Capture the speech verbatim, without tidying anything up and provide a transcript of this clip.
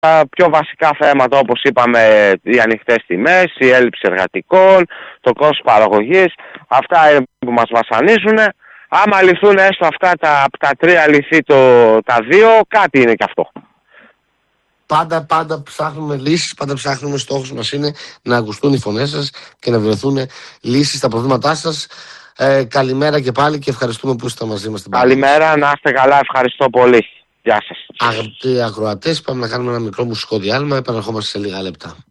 πιο βασικά θέματα, όπως είπαμε, οι ανοιχτές τιμές, η έλλειψη εργατικών, το κόστος παραγωγής. Αυτά είναι που μας βασανίζουν. Άμα λυθούν έστω αυτά τα, τα τρία λυθεί το, τα δύο, κάτι είναι και αυτό. Πάντα, πάντα ψάχνουμε λύσεις, πάντα ψάχνουμε, στόχος μας είναι να ακουστούν οι φωνές σας και να βρεθούν λύσεις στα προβλήματά σας. Ε, καλημέρα και πάλι και ευχαριστούμε που είστε μαζί μας. Καλημέρα, να είστε καλά, ευχαριστώ πολύ. Γεια σας. Αγαπητοί ακροατές, πάμε να κάνουμε ένα μικρό μουσικό διάλειμμα, επαναρχόμαστε σε λίγα λεπτά.